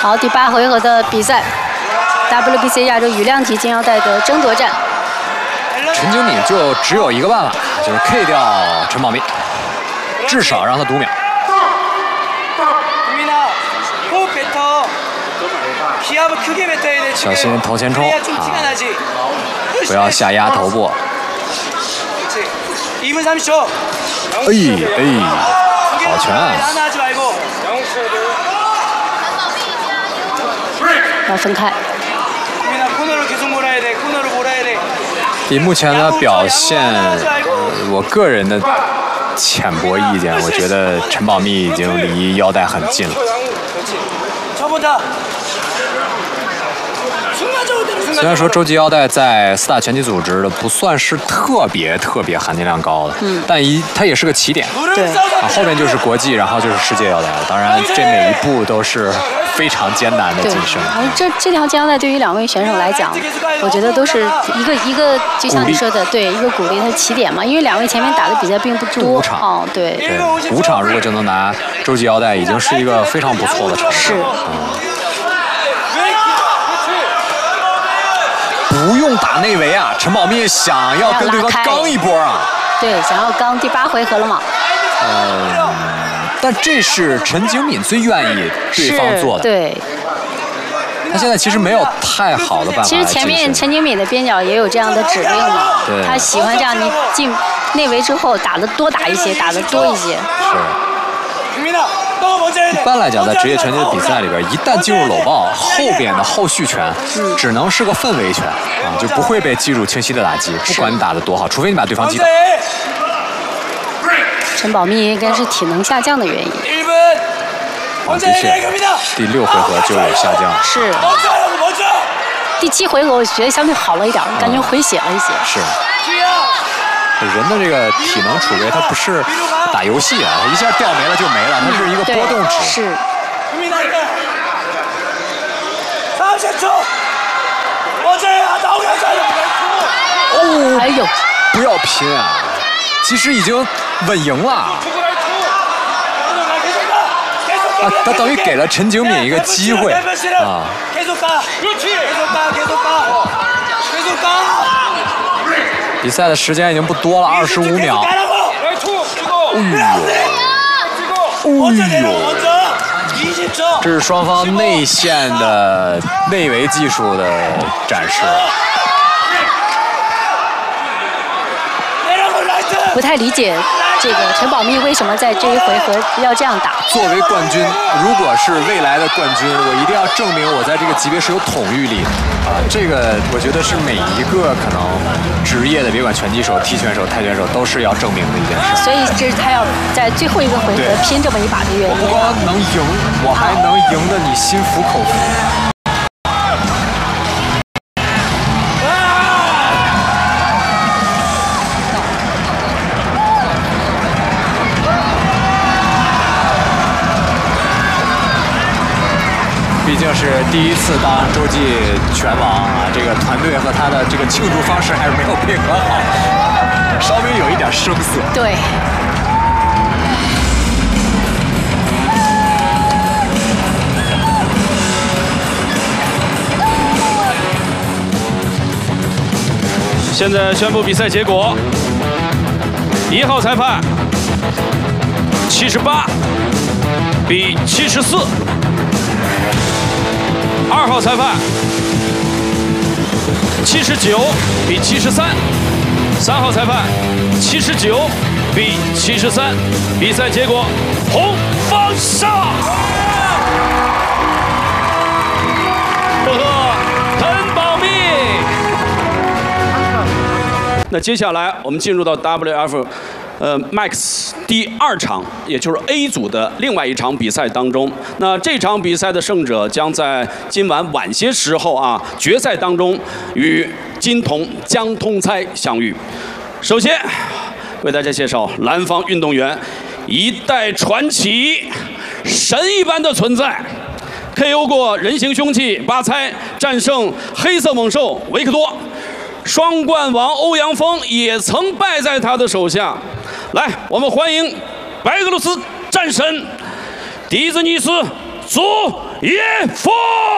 好，第8回合的比赛 ，WBC 亚洲羽量级金腰带的争夺战。 陈景敏就只有一个办法，就是 K 掉陈宝密，至少让他读秒。小心头前冲啊，不要下压头部。好拳啊！ 要分开。 以目前的表现，我个人的浅薄意见，我觉得陈宝密已经离腰带很近了。虽然说洲际腰带在4大拳击组织的不算是特别含金量高的，但它也是个起点。 对， 后面就是国际，然后就是世界腰带了。当然，这每一步都是非常艰难的晋升。 这条金腰带对于2位选手来讲，我觉得都是一个，就像你说的，对，一个鼓励的起点嘛。因为2位前面打的比赛并不多， 5场， 哦，对 ，5场如果就能拿洲际腰带，已经是一个非常不错的成绩。 是。 不用打内围啊！陈宝密想要跟对方刚一波啊！ 对，想要刚第8回合了嘛。 但这是陈景敏最愿意对方做的。 对。 他现在其实没有太好的办法。 其实前面陈景敏的边角也有这样的指令嘛，他喜欢这样，你进内围之后多打一些，打得多一些。 是。一般来讲，在职业拳击的比赛里边，一旦进入搂抱，后边的后续拳只能是个氛围拳啊，就不会被记住清晰的打击。不管你打得多好，除非你把对方击倒。 陈宝密应该是体能下降的原因。 的确，第6回合就有下降。 是。第7回合我觉得相对好了一点，感觉回血了一些。 是。人的这个体能储备，它不是打游戏啊，一下掉没了就没了，它是一个波动值。 是。 哦， 哎呦， 不要拼啊！其实已经稳赢了。啊，他等于给了陈景敏一个机会啊。比赛的时间已经不多了，25秒。这是双方内线的内围技术的展示。 不太理解这个陈宝密为什么在这一回合要这样打。 作为冠军，如果是未来的冠军，我一定要证明我在这个级别是有统御力的啊！这个我觉得是每一个可能职业的，别管拳击手、踢拳手、泰拳手，都是要证明的一件事。 所以这是他要在最后一个回合拼这么一把的原因。 我不光能赢，我还能赢得你心服口服。毕竟是第1次当洲际拳王啊，这个团队和他的这个庆祝方式还是没有配合好，稍微有一点生涩。 对。 现在宣布比赛结果：1号裁判78比74。2号裁判79比73，3号裁判79比73，比赛结果红方胜。贺陈宝密。那接下来我们进入到 WF。Max 第2场，也就是 A 组的另外一场比赛当中，那这场比赛的胜者将在今晚晚些时候啊决赛当中与金童江通猜相遇。首先为大家介绍蓝方运动员，一代传奇，神一般的存在。KO 过人形凶器巴猜，战胜黑色猛兽维克多，双冠王欧阳锋也曾败在他的手下。来，我们欢迎白俄罗斯战神迪兹尼斯祖叶夫。